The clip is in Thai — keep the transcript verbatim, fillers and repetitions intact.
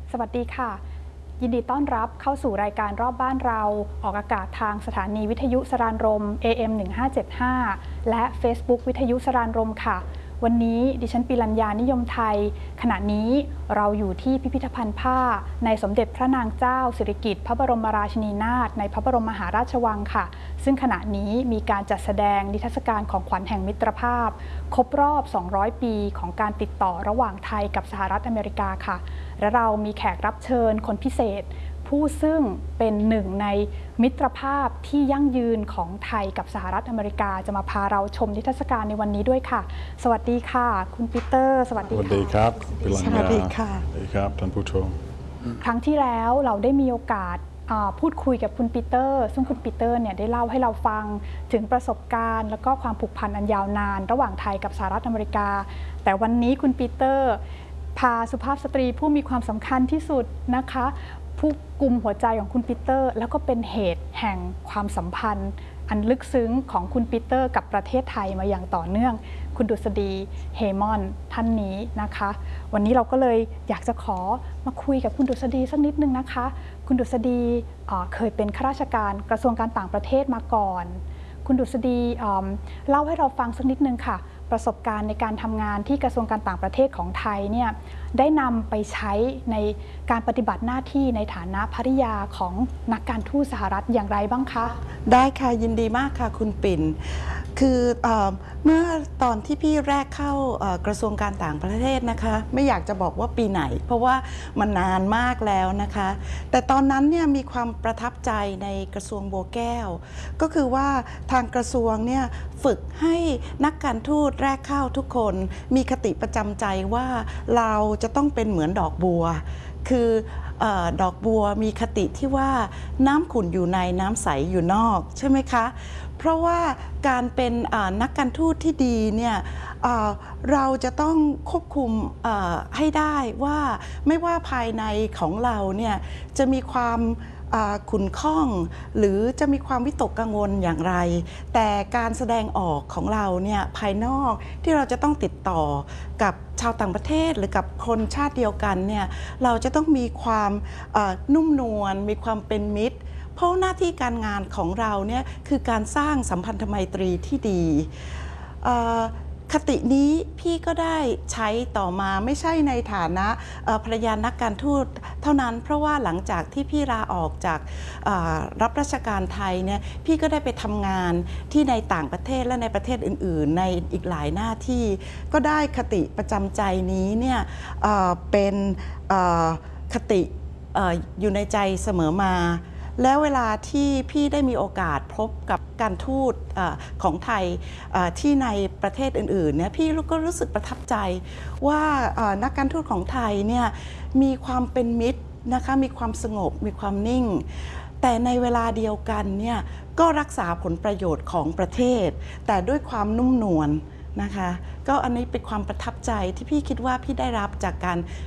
สวัสดีค่ะยินดีต้อนรับเข้าสู่รายการรอบบ้านเราออกอากาศทางสถานีวิทยุสรานรม เอ เอ็ม หนึ่งห้าเจ็ดห้า และ Facebook วิทยุสรานรมค่ะวันนี้ดิฉันปิรัญญานิยมไทยขณะนี้เราอยู่ที่พิพิธภัณฑ์ผ้าในสมเด็จพระนางเจ้าสิริกิติ์พระบรมราชินีนาถในพระบรมมหาราชวังค่ะซึ่งขณะนี้มีการจัดแสดงนิทรรศการของขวัญแห่งมิตรภาพครบรอบสองร้อยปีของการติดต่อระหว่างไทยกับสหรัฐอเมริกาค่ะและเรามีแขกรับเชิญคนพิเศษผู้ซึ่งเป็นหนึ่งในมิตรภาพที่ยั่งยืนของไทยกับสหรัฐอเมริกาจะมาพาเราชมนิทรรศการในวันนี้ด้วยค่ะสวัสดีค่ะคุณปีเตอร์สวัสดีค่ะสวัสดีครับปิรัญญาสวัสดีค่ะสวัสดีครับท่านผู้ชมครั้งที่แล้วเราได้มีโอกาสพูดคุยกับคุณปีเตอร์ซึ่งคุณปีเตอร์เนี่ยได้เล่าให้เราฟังถึงประสบการณ์แล้วก็ความผูกพันอันยาวนานระหว่างไทยกับสหรัฐอเมริกาแต่วันนี้คุณปีเตอร์พาสุภาพสตรีผู้มีความสำคัญที่สุดนะคะผู้กุมหัวใจของคุณปีเตอร์แล้วก็เป็นเหตุแห่งความสัมพันธ์อันลึกซึ้งของคุณปีเตอร์กับประเทศไทยมาอย่างต่อเนื่องคุณดุษฎีเฮมอนท่านนี้นะคะวันนี้เราก็เลยอยากจะขอมาคุยกับคุณดุษฎีสักนิดนึงนะคะคุณดุษฎีเคยเป็นข้าราชการกระทรวงการต่างประเทศมาก่อนคุณดุษฎีเล่าให้เราฟังสักนิดนึงค่ะประสบการณ์ในการทำงานที่กระทรวงการต่างประเทศของไทยเนี่ยได้นำไปใช้ในการปฏิบัติหน้าที่ในฐานะภริยาของนักการทูตสหรัฐอย่างไรบ้างคะได้ค่ะยินดีมากค่ะคุณปิ่นคือเอเมื่อตอนที่พี่แรกเข้ากระทรวงการต่างประเทศนะคะไม่อยากจะบอกว่าปีไหนเพราะว่ามันนานมากแล้วนะคะแต่ตอนนั้นเนี่ยมีความประทับใจในกระทรวงบัวแก้วก็คือว่าทางกระทรวงเนี่ยฝึกให้นักการทูตแรกเข้าทุกคนมีคติประจำใจว่าเราจะต้องเป็นเหมือนดอกบัวคือดอกบัวมีคติที่ว่าน้ำขุ่นอยู่ในน้ำใสอยู่นอกใช่ไหมคะเพราะว่าการเป็นนักการทูตที่ดีเนี่ยเราจะต้องควบคุมให้ได้ว่าไม่ว่าภายในของเราเนี่ยจะมีความขุ่นข้องหรือจะมีความวิตกกังวลอย่างไรแต่การแสดงออกของเราเนี่ยภายนอกที่เราจะต้องติดต่อกับชาวต่างประเทศหรือกับคนชาติเดียวกันเนี่ยเราจะต้องมีความนุ่มนวลมีความเป็นมิตรเพราะหน้าที่การงานของเราเนี่ยคือการสร้างสัมพันธไมตรีที่ดีคตินี้พี่ก็ได้ใช้ต่อมาไม่ใช่ในฐานะภรรยานักการทูตเท่านั้นเพราะว่าหลังจากที่พี่ลาออกจากรับราชการไทยเนี่ยพี่ก็ได้ไปทำงานที่ในต่างประเทศและในประเทศอื่นๆในอีกหลายหน้าที่ก็ได้คติประจำใจนี้เนี่ยเป็นคติอยู่ในใจเสมอมาแล้วเวลาที่พี่ได้มีโอกาสพบกับการทูตของไทยที่ในประเทศอื่นๆเนี่ยพี่ก็รู้สึกประทับใจว่านักการทูตของไทยเนี่ยมีความเป็นมิตรนะคะมีความสงบมีความนิ่งแต่ในเวลาเดียวกันเนี่ยก็รักษาผลประโยชน์ของประเทศแต่ด้วยความนุ่มนวลนะคะก็อันนี้เป็นความประทับใจที่พี่คิดว่าพี่ได้รับจากการ